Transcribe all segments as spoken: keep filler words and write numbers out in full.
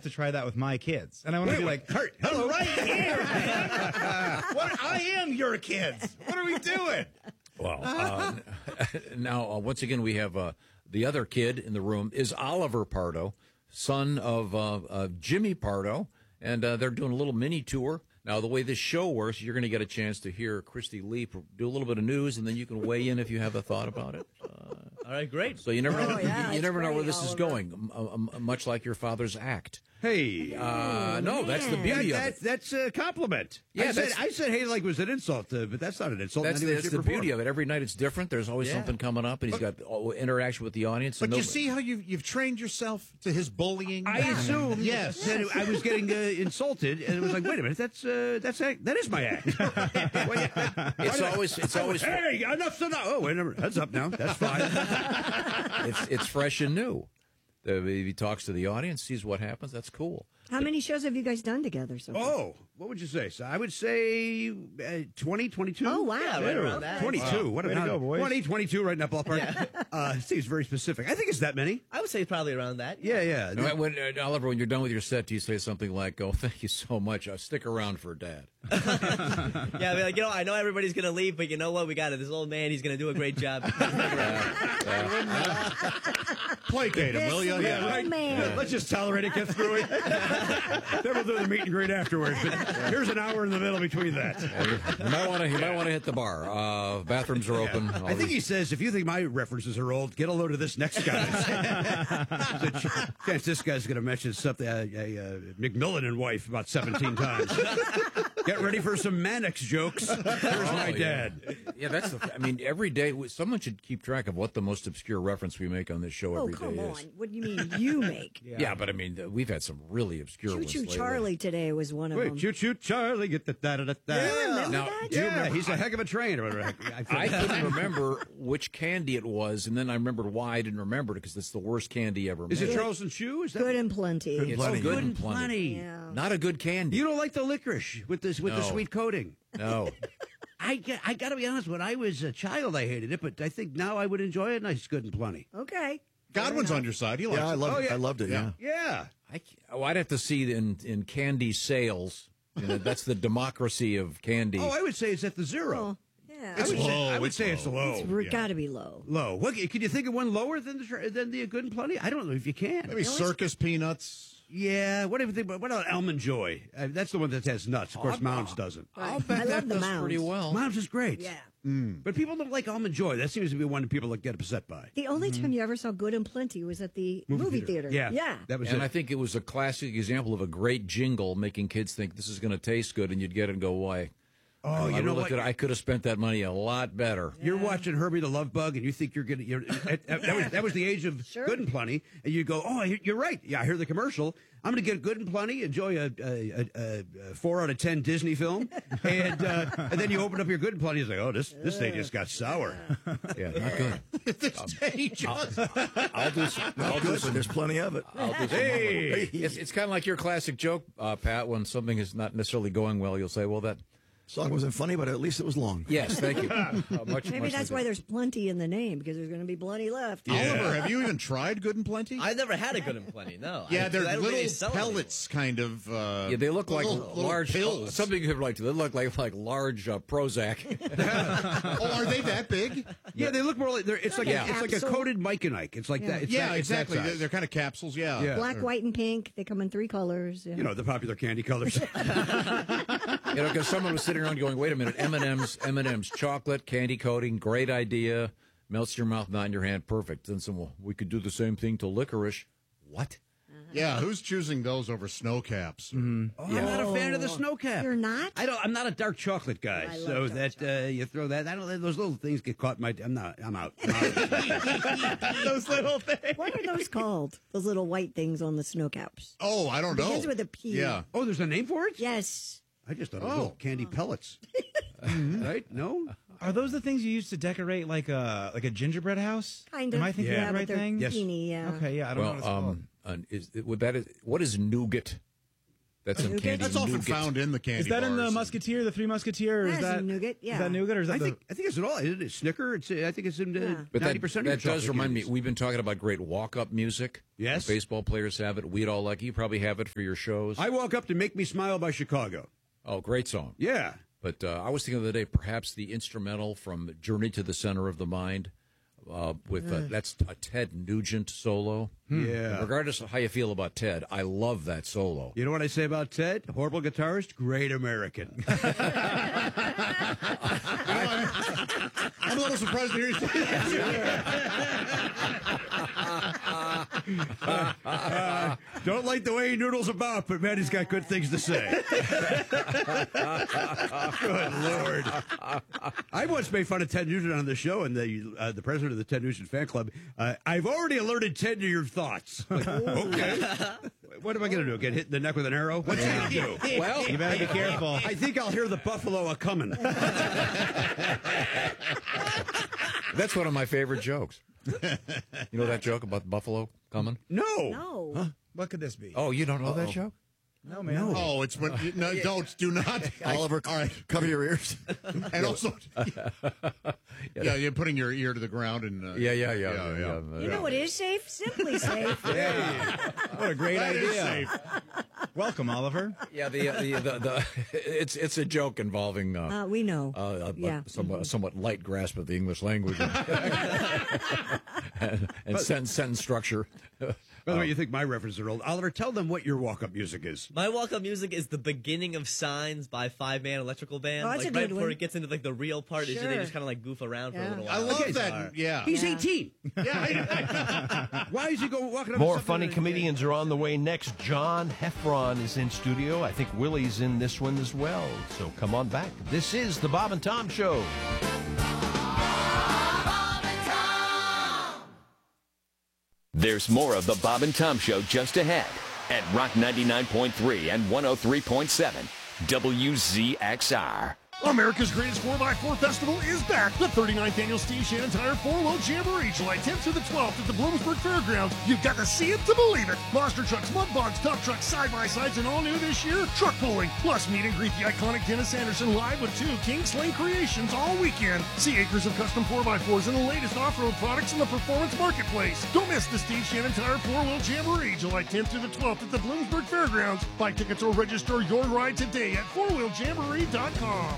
to try that with my kids. And I want to be like, Hurt. Hello, right here, man. What? I am your kids. What are we doing? Well, uh, now, uh, once again, we have uh, the other kid in the room is Oliver Pardo, son of uh, uh, Jimmy Pardo, and uh, they're doing a little mini tour. Now, the way this show works, you're going to get a chance to hear Christy Lee do a little bit of news, and then you can weigh in if you have a thought about it. Uh, All right, great. So you never know, Oh, yeah, you, you never know great, where this Oliver. is going, m- m- m- much like your father's act. Hey. Uh, no, that's the man. beauty That, of that, it. that's a compliment. Yeah, I said, that's- I said hey like it was an insult, uh, but that's not an insult. That's, in the, any way, that's shape, the or beauty form. of it. Every night it's different. There's always Yeah. something coming up, and he's got uh, interaction with the audience. But and you nobody- see how you've, you've trained yourself to his bullying? I assumed Yes. that I was getting uh, insulted, and it was like, wait a minute, that's uh, that's act, that is my act. it's always it's always hey, enough's enough. Oh, wait a minute, heads up now. That's fine. it's it's fresh and new. Uh, he talks to the audience, sees what happens. That's cool. How many shows have you guys done together so far? Oh, what would you say? So I would say uh, twenty, twenty-two. Oh, wow. Yeah, right around that. twenty-two. What a Way to no, go, boys. twenty, twenty-two, right in that ballpark. Uh, seems very specific. I think it's that many. I would say probably around that. Yeah, yeah. Now, when, uh, Oliver, when you're done with your set, do you say something like, "Oh, thank you so much. I'll stick around for Dad"? Yeah, I mean, like, you know, I know everybody's going to leave, but you know what? We got it. This old man, he's going to do a great job. Placate him, will you? This Yeah. little Right? man. Let's just tolerate it, get through it. Then we'll do the meet and greet afterwards. But here's an hour in the middle between that. You might want to. You might want to hit the bar. Uh, bathrooms are open. I think he says, if you think my references are old, get a load of this next guy. There's a ch- chance this guy's going to mention something, uh, uh, uh, McMillan and wife about seventeen times. Get ready for some Mannix jokes. Here's my Oh, dad. Yeah. yeah, that's. The, I mean, every day someone should keep track of what the most obscure reference we make on this show Oh, every day come on. is. What do you mean you make? Yeah. yeah, but I mean, we've had some really obscure Choo ones Choo lately. Charlie today was one of Wait, them. choo choo Charlie, get the da da da da. Yeah, remember Now, that? do you Yeah, remember- he's a heck of a train. Or whatever. I, I couldn't remember which candy it was, and then I remembered why I didn't remember it because it's the worst candy ever Is made. it Charles and Shoe? Is that Good and plenty. It's Plenty. good Good and and plenty. Yeah. Not a good candy. You don't like the licorice with this with the No. sweet coating. No. I, g- I got to be honest. When I was a child, I hated it, but I think now I would enjoy it. Nice, good and plenty. Okay. Godwin's on your side. He likes Yeah, I it. loved Oh, it. yeah. I loved it. Yeah. Yeah. I, c- oh, I'd have to see in in candy sales. You know, that's the democracy of candy. Oh, I would say it's at the zero. Oh, yeah. It's I would say, low. I would It's say low. it's low. It's yeah. got to be low. Low. What, can you think of one lower than the tr- than the good and plenty? I don't know if you can. Maybe circus peanuts. Yeah. What do you think? What about Almond Joy? Uh, that's the one that has nuts. Of course, Mounds doesn't. I'll Right. bet I that love the does Mounds. pretty well. Mounds is great. Yeah. But people don't like Almond Joy. That seems to be one that people get upset by. The only time you ever saw Good and Plenty was at the movie, theater. Yeah. Yeah. That was And it. I think it was a classic example of a great jingle making kids think this is going to taste good, and you'd get it and go, why? oh, I you know really what? could- I could have spent that money a lot better. You're watching Herbie the Love Bug, and you think you're going to. You're, at, at- that was that was the age of Sure. Good and Plenty, and you go, "Oh, you're right. Yeah, I hear the commercial. I'm going to get Good and Plenty, enjoy a, a, a, a four out of ten Disney film, and uh, and then you open up your Good and Plenty, it's like, oh, this this thing just got sour. Yeah, not good. This day, John. I'll do some. I'll do Good, some. there's plenty of it. I'll do some Hey! It's, it's kind of like your classic joke, uh, Pat. When something is not necessarily going well, you'll say, "Well, that." Song wasn't funny, but at least it was long. Yes, thank you. Uh, much, Maybe much that's like why that. there's plenty in the name, because there's going to be plenty left. Oliver, have you even tried Good and Plenty? I never had a Good and Plenty, no. yeah, I, they're I don't think they little sell them pellets, kind of. Uh, Yeah, they look like little, little large pills. Something you could like. They look like like large uh, Prozac. Oh, are they that big? Yeah, they look more like they're, it's like Yeah. a, it's like a Capsule. coated Mike and Ike. It's like Yeah. that. It's yeah, that, it's that exactly. size. They're, they're kind of capsules. Yeah. Yeah. Black, white, and pink. They come in three colors. Yeah. You know, the popular candy colors. You know, because someone was sitting around going, "Wait a minute, M and M's, M and M's, chocolate, candy coating, great idea, melts in your mouth, not in your hand, perfect." Then someone, we could do the same thing to licorice. What? Yeah, who's choosing those over snow caps? Oh, I'm not a fan of the snow cap. You're not? I don't. I'm not a dark chocolate guy. I love so dark that uh, you throw that. I don't. Those little things get caught in my. I'm not. I'm out. I'm out. those little things. What are those called? Those little white things on the snow caps. Oh, I don't know. Begins with a P. Yeah. Oh, there's a name for it. Yes. I just thought it was Oh. little candy pellets. Right? No. Are those the things you use to decorate like a like a gingerbread house? Kind of. Am I thinking Yeah, of the but right they're thing? Yes. teeny, yeah. Okay, yeah, I don't know Well, what it's called. um, uh, is would that is what is nougat? That's some candy. That's often nougat. found in the candy Is that in the bars. Musketeer, the Three Musketeer? Or is That's that in nougat, yeah. Is that nougat or is that I the? think I think it's it all. Isn't it Snicker? It's I think it's in Yeah. uh, But ninety that, percent. that does remind me. We've been talking about great walk-up music. Yes. Baseball players have it. We'd all like. You probably have it for your shows. I Walk Up to Make Me Smile by Chicago. Oh, great song. Yeah. But uh, I was thinking the other day, perhaps the instrumental from Journey to the Center of the Mind, uh, with uh, that's a Ted Nugent solo. Yeah. Regardless of how you feel about Ted, I love that solo. You know what I say about Ted? Horrible guitarist, great American. I'm a little surprised to hear you say that. Uh, don't like the way he noodles about, but man, he's got good things to say. Good Lord. I once made fun of Ted Nugent on the show, and the uh, the president of the Ted Nugent fan club, uh, I've already alerted Ted to your thoughts. Like, okay. What am I going to do? Get hit in the neck with an arrow? What's he going to do? Well, you better be careful. I think I'll hear the buffalo a coming. That's one of my favorite jokes. You know that joke about Buffalo coming? No. No. Huh? What could this be? Oh, you don't know that joke? No, man. Oh, it's when you, no, don't do not. Oliver, All right. cover your ears. And also, yeah, you're putting your ear to the ground and uh, Yeah, yeah, yeah. yeah, yeah, yeah. yeah. You know what is safe? Simply safe. What a great That is idea. safe. Welcome, Oliver. Yeah, the, the, the, the it's it's a joke involving uh, Uh, we know. uh, a, Yeah. a somewhat, somewhat light grasp of the English language and, and, and sentence, sentence structure. By the way, you think my references are old. Oliver, tell them what your walk-up music is. My walk-up music is the beginning of Signs by Five Man Electrical Band. Oh, that's like a right good before one. it gets into like the real part, is Sure. they just kind of like goof around for a Yeah. little I while. love Okay, that. sorry. Yeah. He's Yeah. eighteen. Yeah. Why is he going walking up More to something funny that- comedians are on the way next. John Heffron is in studio. I think Willie's in this one as well. So come on back. This is the Bob and Tom Show. There's more of the Bob and Tom Show just ahead at Rock ninety-nine point three and one oh three point seven W Z X R. America's Greatest four by four Festival is back. The thirty-ninth Annual Steve Shannon Tire four-wheel Jamboree, July tenth to the twelfth at the Bloomsburg Fairgrounds. You've got to see it to believe it. Monster trucks, mud bogs, dump trucks, side-by-sides, and all new this year, truck pulling. Plus, meet and greet the iconic Dennis Anderson live with two King Slay creations all weekend. See acres of custom four by fours and the latest off-road products in the performance marketplace. Don't miss the Steve Shannon Tire four-wheel Jamboree, July tenth to the twelfth at the Bloomsburg Fairgrounds. Buy tickets or register your ride today at four wheel jamboree dot com.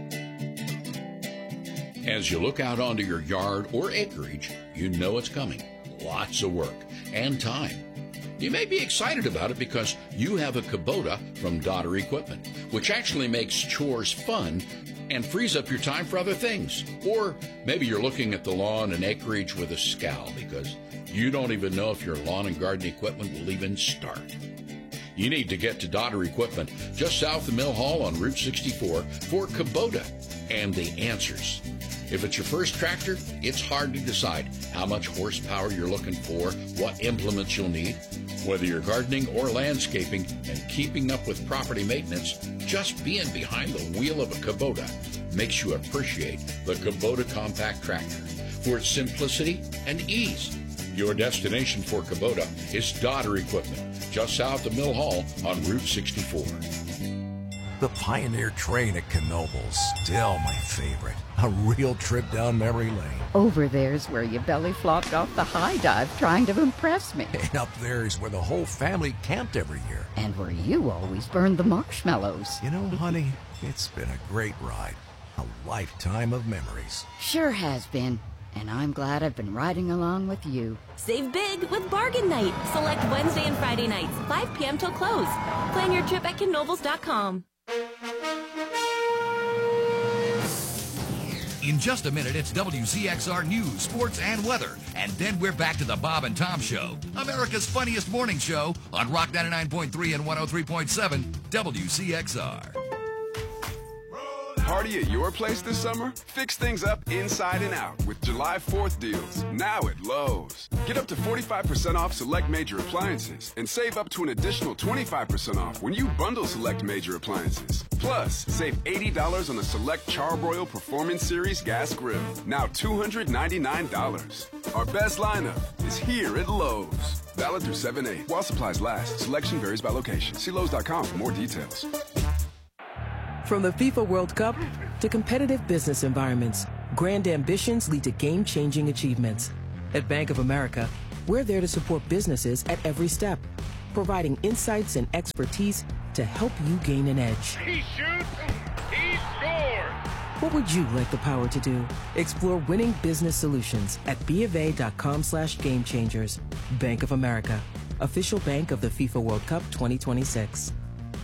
As you look out onto your yard or acreage, you know it's coming. Lots of work and time. You may be excited about it because you have a Kubota from Dodder Equipment, which actually makes chores fun and frees up your time for other things. Or maybe you're looking at the lawn and acreage with a scowl because you don't even know if your lawn and garden equipment will even start. You need to get to Dodder Equipment just south of Mill Hall on Route sixty-four for Kubota and the answers. If it's your first tractor, it's hard to decide how much horsepower you're looking for, what implements you'll need. Whether you're gardening or landscaping and keeping up with property maintenance, just being behind the wheel of a Kubota makes you appreciate the Kubota Compact Tractor for its simplicity and ease. Your destination for Kubota is Dodder Equipment, just south of Mill Hall on Route sixty-four. The Pioneer train at Knoebels, still my favorite. A real trip down memory lane. Over there's where you belly flopped off the high dive trying to impress me. And up there is where the whole family camped every year. And where you always burned the marshmallows. You know, honey, it's been a great ride. A lifetime of memories. Sure has been. And I'm glad I've been riding along with you. Save big with Bargain Night. Select Wednesday and Friday nights, five p.m. till close. Plan your trip at Knoebels dot com. In just a minute, it's W Z X R News, Sports, and Weather. And then we're back to the Bob and Tom Show, America's funniest morning show on Rock ninety-nine point three and one oh three point seven W Z X R. Party at your place this summer? Fix things up inside and out with July fourth deals, now at Lowe's. Get up to forty-five percent off select major appliances and save up to an additional twenty-five percent off when you bundle select major appliances. Plus, save eighty dollars on a select Charbroil Performance Series gas grill, now two hundred ninety-nine dollars. Our best lineup is here at Lowe's. Valid through seven eight. While supplies last, selection varies by location. See Lowe's dot com for more details. From the FIFA World Cup to competitive business environments, grand ambitions lead to game-changing achievements. At Bank of America, we're there to support businesses at every step, providing insights and expertise to help you gain an edge. He shoots, he scores! What would you like the power to do? Explore winning business solutions at BofA.com slash game changers. Bank of America, official bank of the FIFA World Cup twenty twenty-six.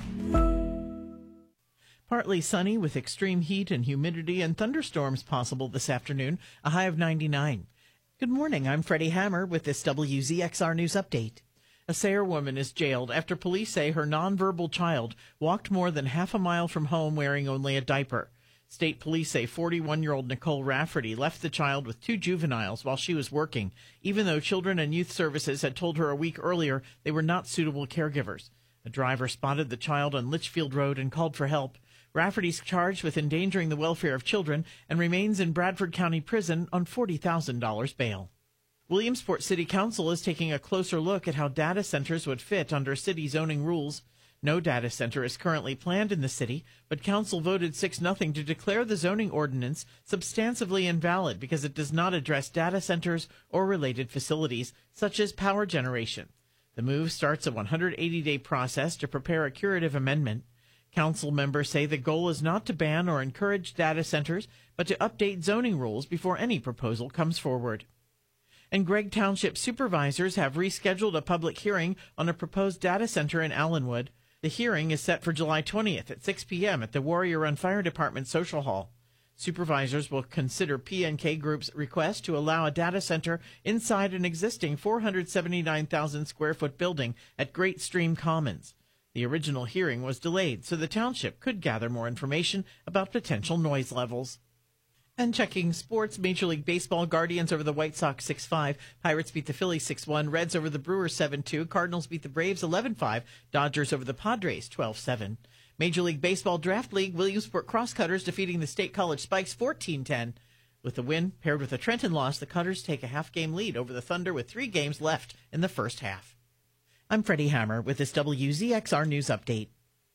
Partly sunny with extreme heat and humidity and thunderstorms possible this afternoon, a high of ninety-nine. Good morning, I'm Freddie Hammer with this W Z X R News Update. A Sayre woman is jailed after police say her nonverbal child walked more than half a mile from home wearing only a diaper. State police say forty-one-year-old Nicole Rafferty left the child with two juveniles while she was working, even though Children and Youth Services had told her a week earlier they were not suitable caregivers. A driver spotted the child on Litchfield Road and called for help. Rafferty's charged with endangering the welfare of children and remains in Bradford County Prison on forty thousand dollars bail. Williamsport City Council is taking a closer look at how data centers would fit under city zoning rules. No data center is currently planned in the city, but council voted six nothing to declare the zoning ordinance substantively invalid because it does not address data centers or related facilities, such as power generation. The move starts a one hundred eighty day process to prepare a curative amendment. Council members say the goal is not to ban or encourage data centers, but to update zoning rules before any proposal comes forward. And Gregg Township supervisors have rescheduled a public hearing on a proposed data center in Allenwood. The hearing is set for July twentieth at six p.m. at the Warrior Run Fire Department Social Hall. Supervisors will consider P N K Group's request to allow a data center inside an existing four hundred seventy-nine thousand square foot building at Great Stream Commons. The original hearing was delayed, so the township could gather more information about potential noise levels. And checking sports, Major League Baseball, Guardians over the White Sox six five, Pirates beat the Phillies six one, Reds over the Brewers seven two, Cardinals beat the Braves eleven five, Dodgers over the Padres twelve seven. Major League Baseball Draft League, Williamsport Crosscutters defeating the State College Spikes fourteen ten. With the win paired with a Trenton loss, the Cutters take a half-game lead over the Thunder with three games left in the first half. I'm Freddie Hammer with this W Z X R News Update.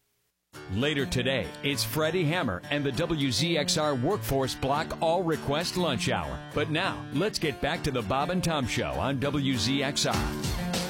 Later today, it's Freddie Hammer and the W Z X R Workforce Block All Request Lunch Hour. But now, let's get back to the Bob and Tom Show on W Z X R.